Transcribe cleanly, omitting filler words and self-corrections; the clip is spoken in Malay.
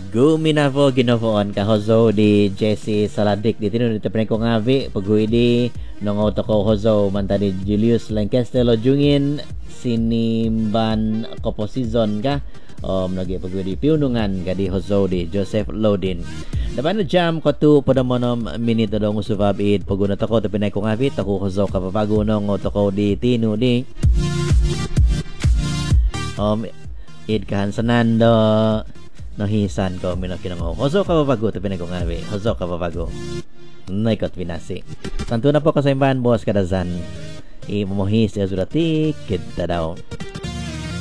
Guminavo ginovoon kahozo di Jesse Saladik di tinu dito ko ngavi pagui di nong auto ko hozo manta di Julius Lancaster jungin sinimban koposizon ka nagi pagui di piunungan ka di hozo di Joseph Lodin. Dapat na jam ko tu pada monom minute dong usubabid paguna to ko tapinay ko ngavi tako hozo kapapago nong auto ko di tinu di id kahansanan do nahisan ko minakinango hozo kapapago tapi na ko ngawi hozo kapapago naikot binasi tanto na po kasaimbahan boss kadazan imumohis ya sudah tikid daw